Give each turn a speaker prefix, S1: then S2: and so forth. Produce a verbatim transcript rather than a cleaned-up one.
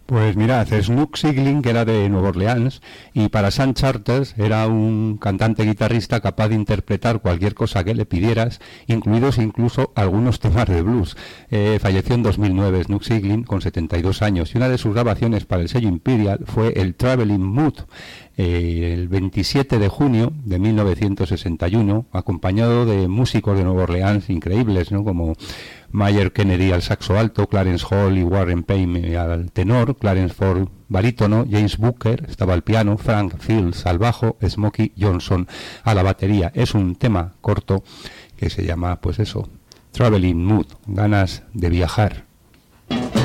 S1: Pues mirad, Snook Siglin, que era de Nueva Orleans, y para Sun Charters era un cantante guitarrista capaz de interpretar cualquier cosa que le pidieras, incluidos incluso algunos temas de blues. Eh, falleció en dos mil nueve Snook Siglin con setenta y dos años, y una de sus grabaciones para el sello Imperial fue el Traveling Mood, eh, el veintisiete de junio de mil novecientos sesenta y uno, acompañado de músicos de Nueva Orleans increíbles, ¿no? Como Mayer Kennedy al saxo alto, Clarence Hall y Warren Payne al tenor, Clarence Ford barítono, James Booker estaba al piano, Frank Fields al bajo, Smokey Johnson a la batería. Es un tema corto que se llama, pues eso, Traveling Mood, ganas de viajar.